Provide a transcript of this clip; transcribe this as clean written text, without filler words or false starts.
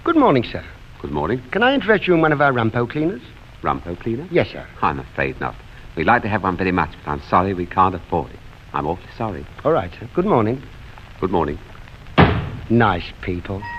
Good morning, sir. Good morning. Can I interest you in one of our Rampo cleaners? Rampo cleaner? Yes, sir. I'm afraid not. We'd like to have one very much, but I'm sorry we can't afford it. I'm awfully sorry. All right, sir. Good morning. Good morning. Nice people.